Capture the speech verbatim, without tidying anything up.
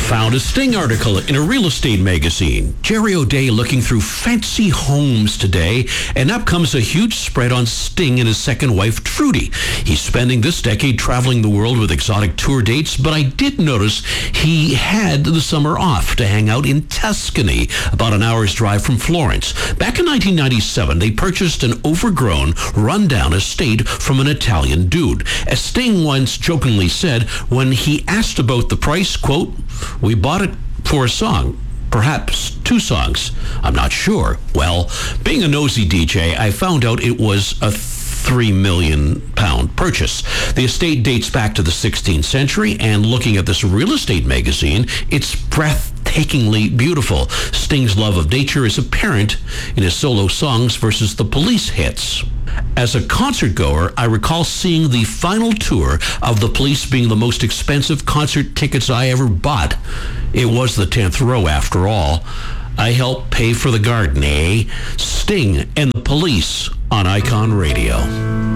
Found a Sting article in a real estate magazine. Jerry O'Day looking through fancy homes today, and up comes a huge spread on Sting and his second wife, Trudy. He's spending this decade traveling the world with exotic tour dates, but I did notice he had the summer off to hang out in Tuscany, about an hour's drive from Florence. Back in nineteen ninety-seven, they purchased an overgrown, run-down estate from an Italian dude. As Sting once jokingly said, when he asked about the price, quote, "We bought it for a song. Perhaps two songs. I'm not sure." Well, being a nosy D J, I found out it was a three million pound purchase. The estate dates back to the sixteenth century, and looking at this real estate magazine, it's breathtakingly beautiful. Sting's love of nature is apparent in his solo songs versus the Police hits. As a concert goer, I recall seeing the final tour of the Police being the most expensive concert tickets I ever bought. It was the tenth row, after all. I helped pay for the garden, eh? Sting and the Police on Icon Radio.